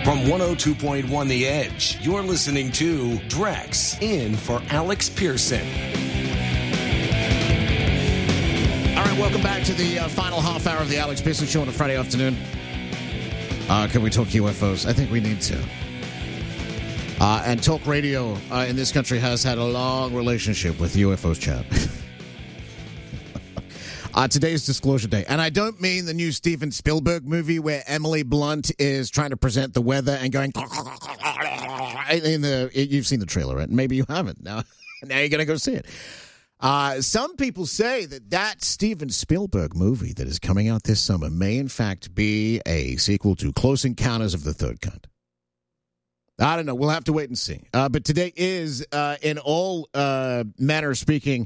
From 102.1 The Edge, you're listening to Drex in for Alex Pearson. All right, welcome back to the final half hour of the Alex Pearson Show on a Friday afternoon. Can we talk UFOs? I think we need to. And talk radio in this country has had a long relationship with UFOs chat. Today's Disclosure Day. And I don't mean the new Steven Spielberg movie where Emily Blunt is trying to present the weather and going... You've seen the trailer, right? Maybe you haven't. Now you're going to go see it. Some people say that Steven Spielberg movie that is coming out this summer may, in fact, be a sequel to Close Encounters of the Third Kind. I don't know. We'll have to wait and see. But today is, in all manner of speaking,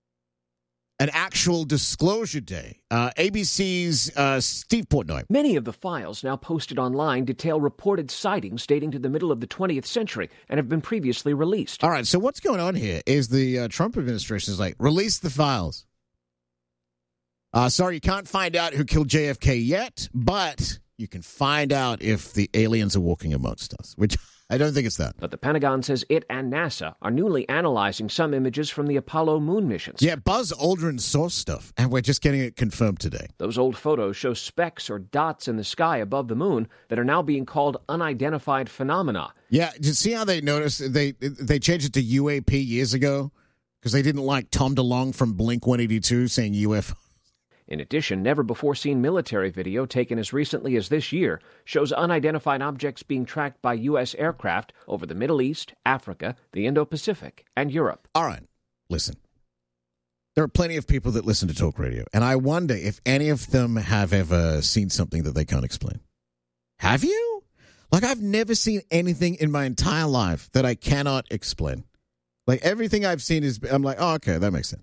an actual disclosure day. ABC's Steve Portnoy. Many of the files now posted online detail reported sightings dating to the middle of the 20th century and have been previously released. All right, so what's going on here is the Trump administration is like, release the files. Sorry, you can't find out who killed JFK yet, but you can find out if the aliens are walking amongst us, which I don't think it's that. But the Pentagon says it and NASA are newly analyzing some images from the Apollo moon missions. Yeah, Buzz Aldrin saw stuff, and we're just getting it confirmed today. Those old photos show specks or dots in the sky above the moon that are now being called unidentified phenomena. Yeah, did you see how they noticed? They changed it to UAP years ago because they didn't like Tom DeLonge from Blink-182 saying UFO. In addition, never-before-seen military video taken as recently as this year shows unidentified objects being tracked by U.S. aircraft over the Middle East, Africa, the Indo-Pacific, and Europe. All right, listen. There are plenty of people that listen to talk radio, and I wonder if any of them have ever seen something that they can't explain. Have you? Like, I've never seen anything in my entire life that I cannot explain. Like, everything I've seen I'm like, oh, okay, that makes sense.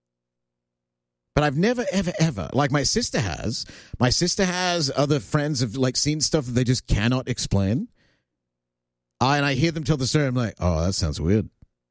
But I've never, ever, ever, like my sister has, other friends have like seen stuff that they just cannot explain. And I hear them tell the story. I'm like, oh, that sounds weird.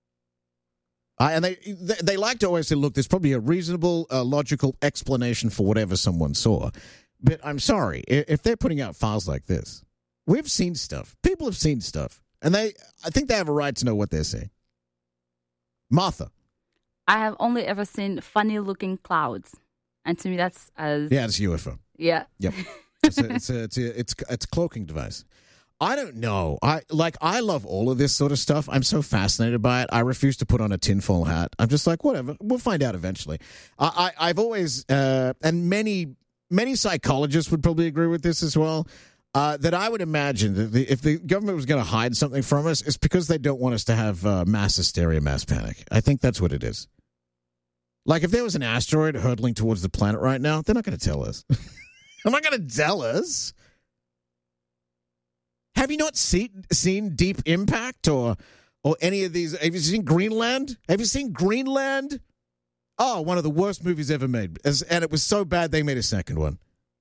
And they like to always say, look, there's probably a reasonable, logical explanation for whatever someone saw. But I'm sorry, if they're putting out files like this, we've seen stuff. People have seen stuff. And I think they have a right to know what they're saying. Martha. I have only ever seen funny-looking clouds, and to me, that's as it's UFO. Yeah. Yep. It's a cloaking device. I don't know. I love all of this sort of stuff. I'm so fascinated by it. I refuse to put on a tinfoil hat. I'm just like, whatever. We'll find out eventually. I've always and many psychologists would probably agree with this as well. That I would imagine that if the government was going to hide something from us, it's because they don't want us to have mass hysteria, mass panic. I think that's what it is. Like, if there was an asteroid hurtling towards the planet right now, they're not going to tell us. They're not going to tell us. Have you not seen Deep Impact or any of these? Have you seen Greenland? Have you seen Greenland? Oh, one of the worst movies ever made. And it was so bad they made a second one.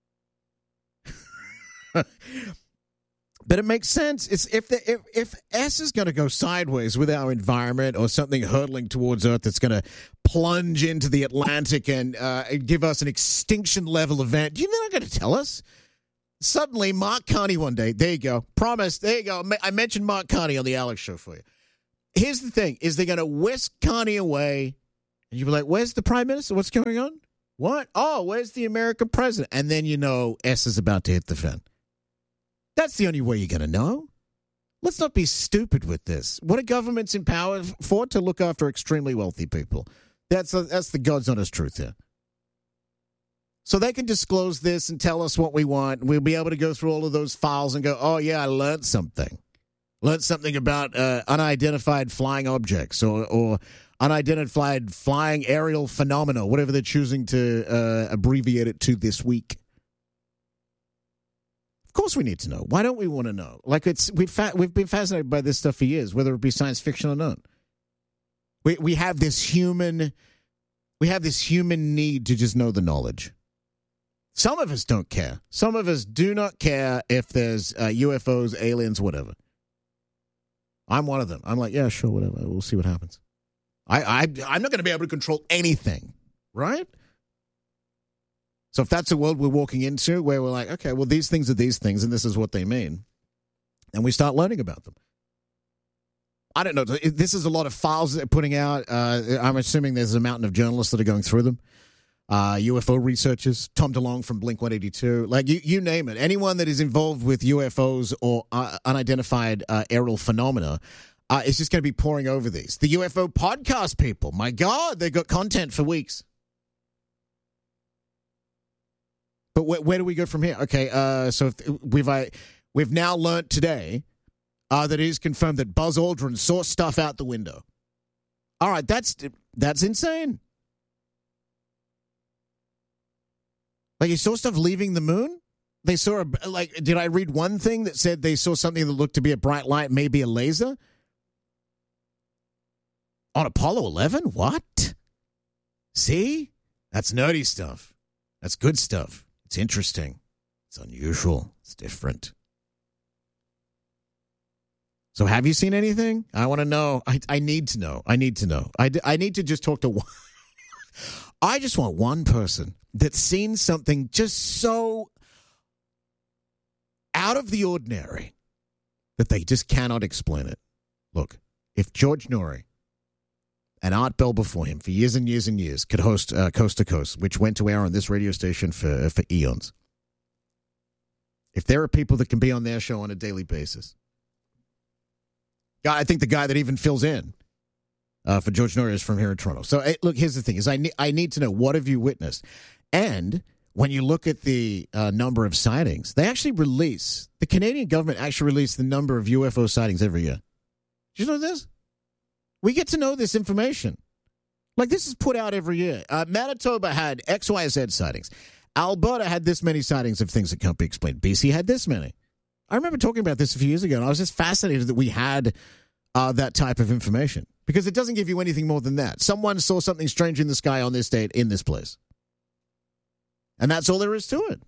But it makes sense. It's if S is going to go sideways with our environment or something hurtling towards Earth that's going to plunge into the Atlantic and give us an extinction level event, you're not going to tell us. Suddenly, Mark Carney one day, there you go, promise, there you go. I mentioned Mark Carney on the Alex Show for you. Here's the thing, is they're going to whisk Carney away, and you'll be like, where's the Prime Minister? What's going on? What? Oh, where's the American president? And then you know S is about to hit the fan. That's the only way you're going to know. Let's not be stupid with this. What are governments in power for? To look after extremely wealthy people. That's the God's honest truth here. So they can disclose this and tell us what we want. We'll be able to go through all of those files and go, oh, yeah, I learned something. Learned something about unidentified flying objects or unidentified flying aerial phenomena, whatever they're choosing to abbreviate it to this week. Of course we need to know. Why don't we want to know? Like we've been fascinated by this stuff for years, whether it be science fiction or not. We have this human need to just know the knowledge. Some of us don't care. Some of us do not care if there's UFOs, aliens, whatever. I'm one of them. I'm like, yeah, sure, whatever. We'll see what happens. I'm not going to be able to control anything, right? So if that's a world we're walking into where we're like, okay, well, these things are these things, and this is what they mean, and we start learning about them. I don't know. This is a lot of files that they're putting out. I'm assuming there's a mountain of journalists that are going through them. UFO researchers, Tom DeLonge from Blink-182, like you name it. Anyone that is involved with UFOs or unidentified aerial phenomena is just going to be pouring over these. The UFO podcast people, my God, they got content for weeks. But where do we go from here? Okay, so we've now learned today that it is confirmed that Buzz Aldrin saw stuff out the window. All right, that's insane. Like, he saw stuff leaving the moon? They saw did I read one thing that said they saw something that looked to be a bright light, maybe a laser? On Apollo 11? What? See? That's nerdy stuff. That's good stuff. It's interesting. It's unusual. It's different. So have you seen anything? I want to know. I need to know. I need to know. I need to just talk to one. I just want one person that's seen something just so out of the ordinary that they just cannot explain it. Look, if George Norrie and Art Bell before him for years and years and years could host Coast to Coast, which went to air on this radio station for eons, if there are people that can be on their show on a daily basis, I think the guy that even fills in for George Norrie is from here in Toronto. So, look, here's the thing: is I need to know, what have you witnessed? And when you look at the number of sightings, they actually the Canadian government actually release the number of UFO sightings every year. Did you know this? We get to know this information. Like, this is put out every year. Manitoba had XYZ sightings. Alberta had this many sightings of things that can't be explained. BC had this many. I remember talking about this a few years ago, and I was just fascinated that we had that type of information, because it doesn't give you anything more than that. Someone saw something strange in the sky on this date in this place. And that's all there is to it.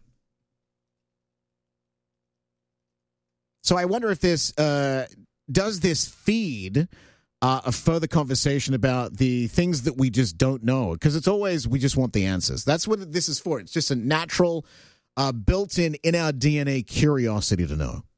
So I wonder if this does this feed a further conversation about the things that we just don't know, because it's always we just want the answers. That's what this is for. It's just a natural, built-in our DNA curiosity to know.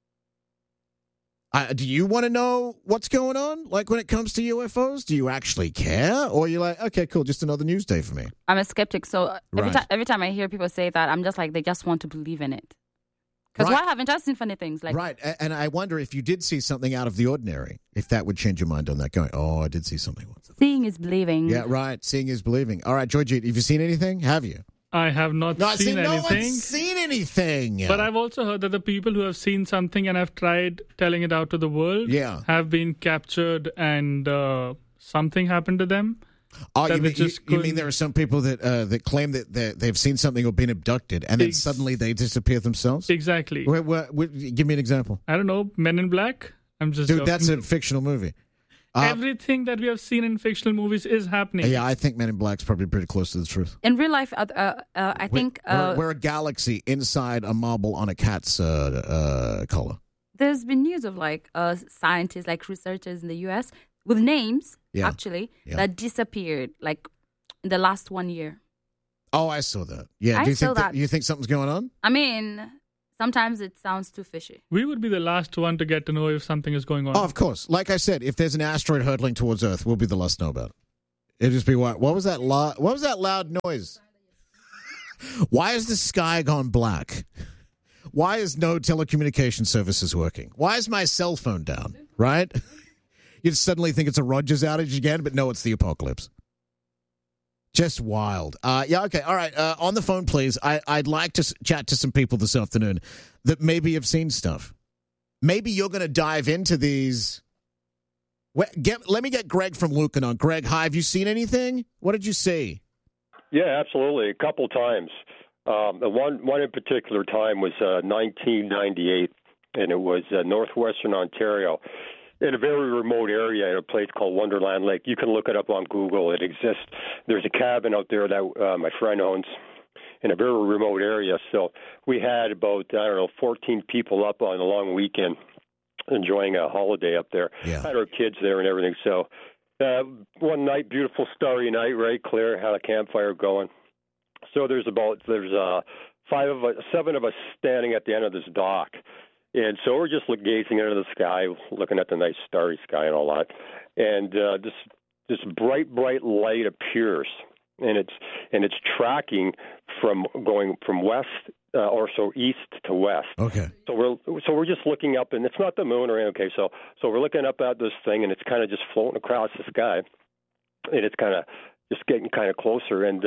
Do you want to know what's going on? Like, when it comes to UFOs, do you actually care? Or are you like, okay, cool, just another news day for me? I'm a skeptic, so every time I hear people say that, I'm just like, they just want to believe in it. Because why haven't I seen funny things? Like, right, and I wonder if you did see something out of the ordinary, if that would change your mind on that, going, oh, I did see something once. Seeing is believing. Yeah, right, seeing is believing. All right, Georgie, have you seen anything? Have you? I have not seen anything. No one's seen anything. But I've also heard that the people who have seen something and have tried telling it out to the world have been captured and something happened to them. Oh, you mean there are some people that claim that they've seen something or been abducted, and then suddenly they disappear themselves? Exactly. Give me an example. I don't know, Men in Black? I'm just joking. That's a fictional movie. Everything that we have seen in fictional movies is happening. Yeah, I think Men in Black's probably pretty close to the truth. In real life, I think... We're a galaxy inside a marble on a cat's collar. There's been news of scientists, like researchers in the U.S., with names, that disappeared, like, in the last 1 year. Oh, I saw that. Yeah, do you think something's going on? I mean... Sometimes it sounds too fishy. We would be the last one to get to know if something is going on. Oh, of course. Like I said, if there's an asteroid hurtling towards Earth, we'll be the last to know about it. It'll just be what was that loud noise? Why is the sky gone black? Why is no telecommunication services working? Why is my cell phone down? Right? You suddenly think it's a Rogers outage again, but no, it's the apocalypse. Just wild. Okay, all right. On the phone, please. I'd like to chat to some people this afternoon that maybe have seen stuff. Maybe you're going to dive into these. Let me get Greg from Lucan on. Greg, hi. Have you seen anything? What did you see? Yeah, absolutely. A couple times. One in particular time was 1998, and it was northwestern Ontario. In a very remote area in a place called Wonderland Lake. You can look it up on Google. It exists. There's a cabin out there that my friend owns in a very remote area. So we had about, 14 people up on a long weekend enjoying a holiday up there. Yeah. Had our kids there and everything. So one night, beautiful starry night, right, clear, had a campfire going. So there's 7 of us standing at the end of this dock. And so we're just gazing into the sky, looking at the nice starry sky and all that. And this bright light appears, and it's tracking from going from west or so east to west. Okay. So we're just looking up, and it's not the moon or anything. Okay. So we're looking up at this thing, and it's kind of just floating across the sky, and it's kind of just getting kind of closer, and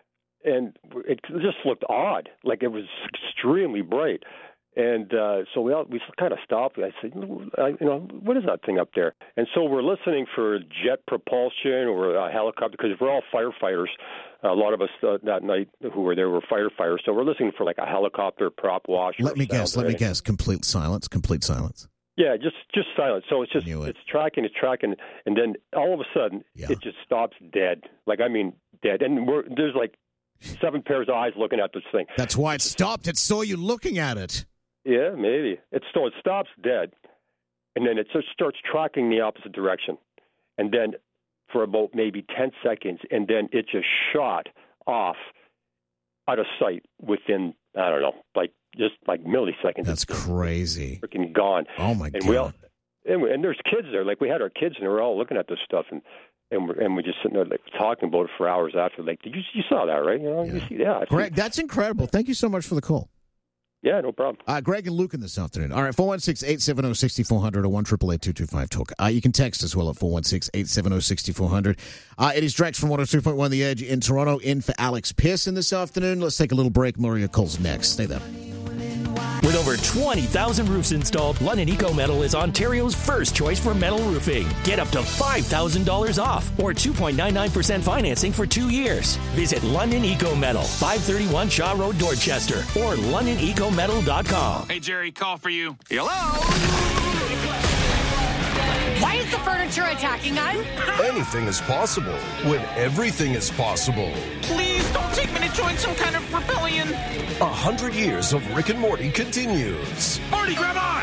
it just looked odd, like it was extremely bright. And so we kind of stopped. I said, what is that thing up there? And so we're listening for jet propulsion or a helicopter, because we're all firefighters. A lot of us that night who were there were firefighters. So we're listening for like a helicopter, prop wash. Let me guess. Complete silence. Yeah, just silence. So it's tracking, and then all of a sudden it just stops dead. Like, I mean, dead. And there's like 7 pairs of eyes looking at this thing. That's why it stopped. It saw you looking at it. Yeah, maybe. It stops dead, and then it just starts tracking the opposite direction. And then for about maybe 10 seconds, and then it just shot off out of sight within, I don't know, like milliseconds. That's crazy. Freaking gone. Oh, my God. And there's kids there. Like, we had our kids, and we're all looking at this stuff, and we're just sitting there like talking about it for hours after. Like, you saw that, right? You see that. Greg, that's incredible. Thank you so much for the call. Yeah, no problem. Greg and Lucan this afternoon. All right, 416-870-6400 or 1-888-225-TALK. You can text as well at 416-870-6400. It is Drex from 102.1 The Edge in Toronto, in for Alex Pearson this afternoon. Let's take a little break. Maria calls next. Stay there. With over 20,000 roofs installed, London Eco Metal is Ontario's first choice for metal roofing. Get up to $5,000 off or 2.99% financing for 2 years. Visit London Eco Metal, 531 Shaw Road, Dorchester, or LondonEcoMetal.com. Hey, Jerry, call for you. Hello? Why is the furniture attacking us? Anything is possible when everything is possible. Please don't take me to join some kind of rebellion. 100 years of Rick and Morty continues. Morty, grab on!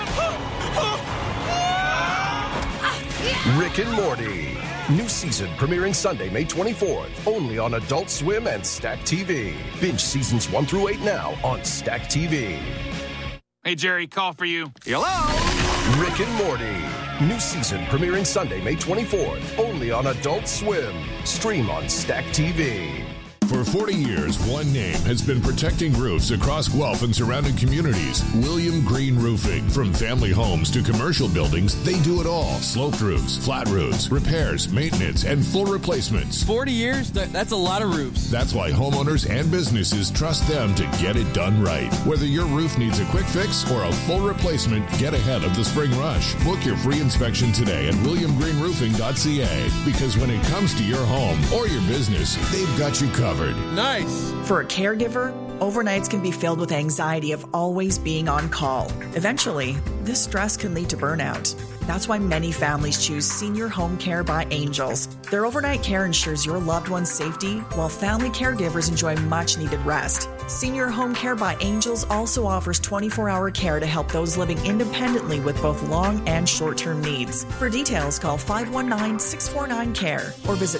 Rick and Morty. New season premiering Sunday, May 24th. Only on Adult Swim and Stack TV. Binge seasons 1 through 8 now on Stack TV. Hey, Jerry, call for you. Hello? Rick and Morty. New season premiering Sunday, May 24th. Only on Adult Swim. Stream on Stack TV. For 40 years, one name has been protecting roofs across Guelph and surrounding communities. William Green Roofing. From family homes to commercial buildings, they do it all. Sloped roofs, flat roofs, repairs, maintenance, and full replacements. 40 years? That's a lot of roofs. That's why homeowners and businesses trust them to get it done right. Whether your roof needs a quick fix or a full replacement, get ahead of the spring rush. Book your free inspection today at williamgreenroofing.ca, because when it comes to your home or your business, they've got you covered. Nice. For a caregiver, overnights can be filled with anxiety of always being on call. Eventually, this stress can lead to burnout. That's why many families choose Senior Home Care by Angels. Their overnight care ensures your loved one's safety, while family caregivers enjoy much-needed rest. Senior Home Care by Angels also offers 24-hour care to help those living independently with both long and short-term needs. For details, call 519-649-CARE or visit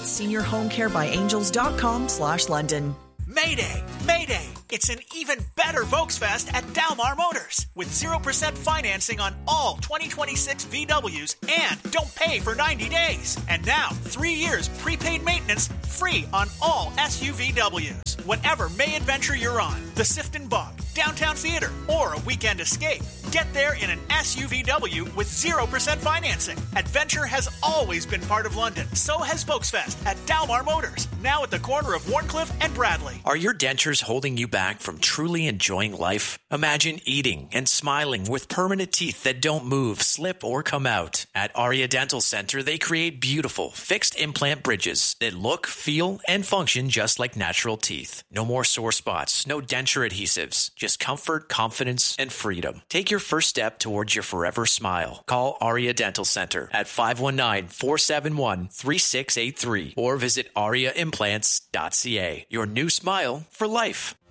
seniorhomecarebyangels.com/London. Mayday! Mayday! It's an even better Volksfest at Dalmar Motors with 0% financing on all 2026 VWs and don't pay for 90 days. And now, 3 years prepaid maintenance free on all SUVWs. Whatever May adventure you're on, the Sifton Bog, Downtown Theater, or a weekend escape, get there in an SUVW with 0% financing. Adventure has always been part of London. So has Volksfest at Dalmar Motors, now at the corner of Warncliffe and Bradley. Are your dentures holding you back from truly enjoying life? Imagine eating and smiling with permanent teeth that don't move, slip, or come out. At Aria Dental Center, they create beautiful, fixed implant bridges that look, feel, and function just like natural teeth. No more sore spots, no denture adhesives, just comfort, confidence, and freedom. Take your first step towards your forever smile. Call Aria Dental Center at 519-471-3683 or visit ariaimplants.ca. Your new smile for life.